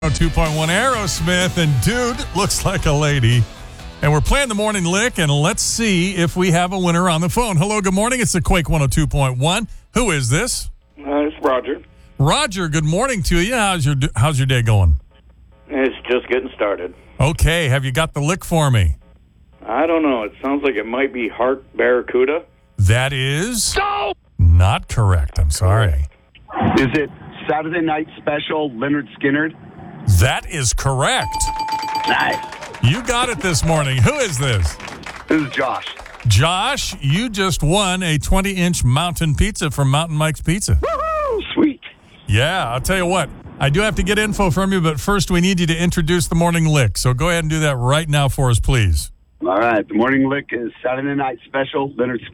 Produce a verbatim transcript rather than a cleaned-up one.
two point one Aerosmith, and dude looks like a lady. And we're playing the morning lick, and let's see if we have a winner on the phone. Hello, good morning. It's the Quake one oh two point one. Who is this? Uh, it's Roger. Roger, good morning to you. How's your How's your day going? It's just getting started. Okay, have you got the lick for me? I don't know. It sounds like it might be Heart Barracuda. That is no! Not correct. I'm sorry. Is it Saturday Night Special, Leonard Skinner? That is correct. Nice. You got it this morning. Who is this? This is Josh. Josh, you just won a twenty-inch mountain pizza from Mountain Mike's Pizza. Woohoo! Sweet. Yeah, I'll tell you what. I do have to get info from you, but first we need you to introduce the morning lick. So go ahead and do that right now for us, please. All right. The morning lick is Saturday Night Special, Leonard